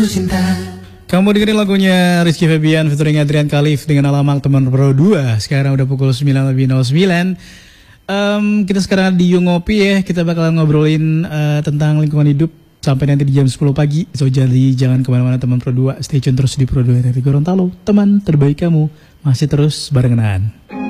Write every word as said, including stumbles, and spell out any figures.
Kamu dengerin lagunya Rizky Febian featuring Adrian Khalif dengan Alamak Teman Pro dua. Sekarang udah pukul sembilan lebih nol sembilan. um, Kita sekarang di You Ngopi ya. Kita bakalan ngobrolin uh, tentang lingkungan hidup sampai nanti di jam sepuluh pagi. So jadi jangan kemana-mana teman Pro dua. Stay tune terus di Pro dua dari Gorontalo. Teman terbaik kamu masih terus barengan.